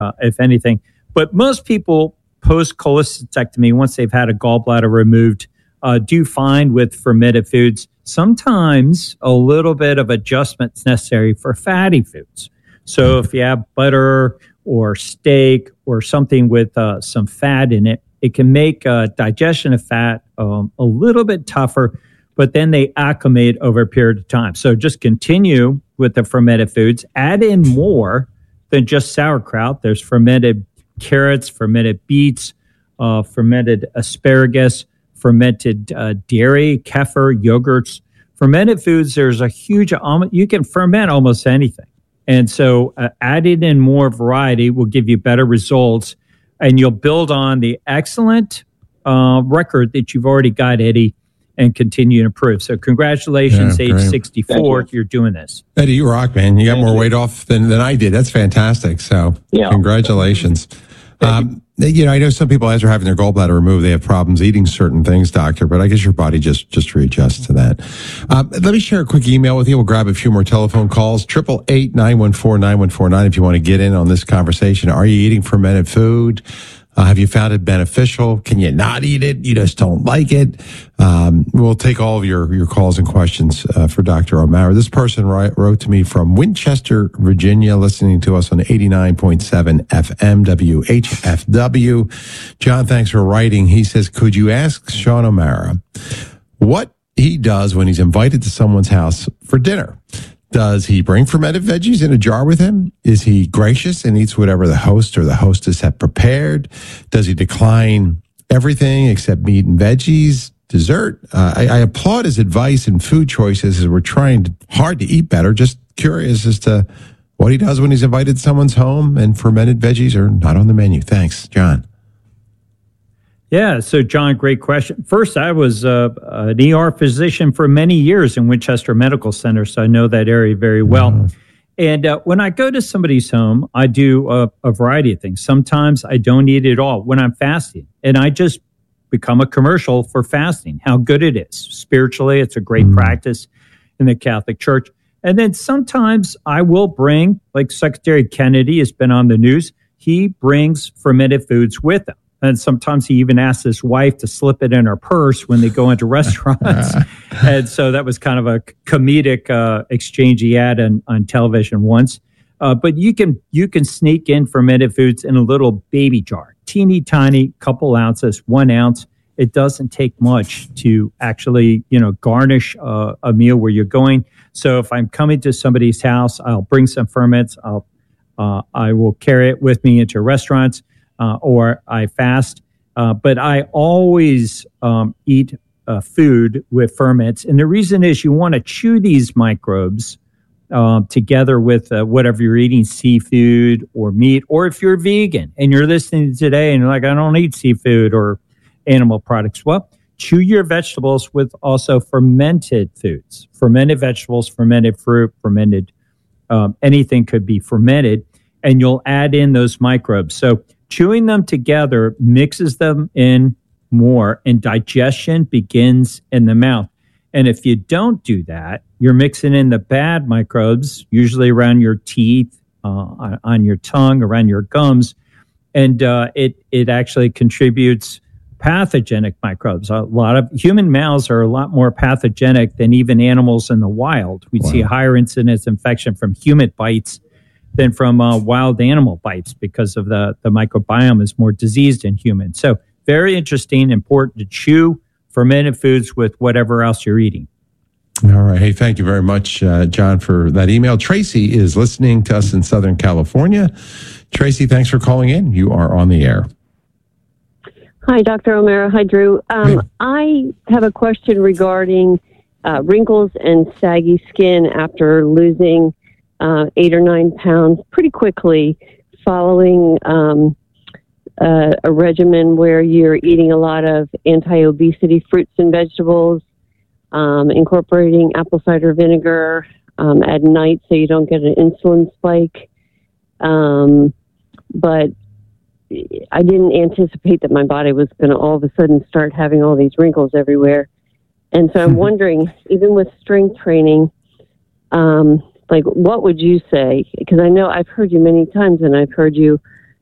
if anything. But most people post cholecystectomy, once they've had a gallbladder removed, do find with fermented foods, sometimes a little bit of adjustment is necessary for fatty foods. So if you have butter or steak or something with some fat in it, it can make digestion of fat a little bit tougher, but then they acclimate over a period of time. So just continue with the fermented foods. Add in more than just sauerkraut. There's fermented carrots, fermented beets, fermented asparagus, fermented dairy, kefir, yogurts. Fermented foods, there's a huge, you can ferment almost anything. And so adding in more variety will give you better results, and you'll build on the excellent record that you've already got, Eddie, and continue to improve. So congratulations, age 64, you're doing this. Eddie, you rock, man. You got more weight off than I did. That's fantastic. So congratulations. I know some people, as they're having their gallbladder removed, they have problems eating certain things, doctor, but I guess your body just readjusts to that. Let me share a quick email with you. We'll grab a few more telephone calls. 888-914-9149 if you want to get in on this conversation. Are you eating fermented food? Have you found it beneficial? Can you not eat it? You just don't like it? We'll take all of your calls and questions for Dr. O'Mara. This person wrote to me from Winchester, Virginia, listening to us on 89.7 FM WHFW. John, thanks for writing. He says, could you ask Sean O'Mara what he does when he's invited to someone's house for dinner? Does he bring fermented veggies in a jar with him? Is he gracious and eats whatever the host or the hostess have prepared? Does he decline everything except meat and veggies, dessert? I applaud his advice and food choices as we're trying hard to eat better. Just curious as to what he does when he's invited to someone's home and fermented veggies are not on the menu. Thanks, John. Yeah, so John, great question. First, I was an ER physician for many years in Winchester Medical Center, so I know that area very well. Mm. And when I go to somebody's home, I do a variety of things. Sometimes I don't eat at all when I'm fasting, and I just become a commercial for fasting, how good it is. Spiritually, it's a great practice in the Catholic Church. And then sometimes I will bring, like Secretary Kennedy has been on the news, he brings fermented foods with him. And sometimes he even asks his wife to slip it in her purse when they go into restaurants. And so that was kind of a comedic exchange he had on television once. But you can sneak in fermented foods in a little baby jar, teeny tiny, couple ounces, 1 ounce. It doesn't take much to actually, garnish a meal where you're going. So if I'm coming to somebody's house, I'll bring some ferments. I will carry it with me into restaurants. Or I fast, but I always eat food with ferments. And the reason is you want to chew these microbes together with whatever you're eating, seafood or meat, or if you're vegan and you're listening today and you're like, I don't eat seafood or animal products. Well, chew your vegetables with also fermented foods, fermented vegetables, fermented fruit, fermented, anything could be fermented, and you'll add in those microbes. So chewing them together mixes them in more, and digestion begins in the mouth. And if you don't do that, you're mixing in the bad microbes, usually around your teeth, on your tongue, around your gums, and it actually contributes pathogenic microbes. A lot of human mouths are a lot more pathogenic than even animals in the wild. We see a higher incidence infection from human bites than from wild animal bites because of the microbiome is more diseased in humans. So very interesting, important to chew fermented foods with whatever else you're eating. All right. Hey, thank you very much, John, for that email. Tracy is listening to us in Southern California. Tracy, thanks for calling in. You are on the air. Hi, Dr. O'Mara. Hi, Drew. I have a question regarding wrinkles and saggy skin after losing 8 or 9 pounds pretty quickly following a regimen where you're eating a lot of anti-obesity fruits and vegetables, incorporating apple cider vinegar at night so you don't get an insulin spike. But I didn't anticipate that my body was going to all of a sudden start having all these wrinkles everywhere. And so I'm wondering, even with strength training, what would you say? Because I know I've heard you many times, and I've heard you